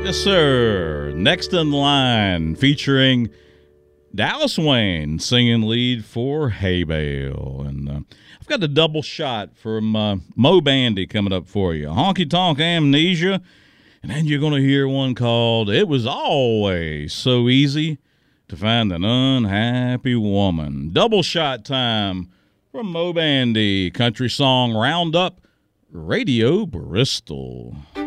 Yes, sir. Next in line, featuring Dallas Wayne singing lead for Hay Bale. And I've got a double shot from Mo Bandy coming up for you. Honky Tonk Amnesia. And then you're going to hear one called It Was Always So Easy to Find an Unhappy Woman. Double shot time from Mo Bandy, Country Song Roundup, Radio Bristol.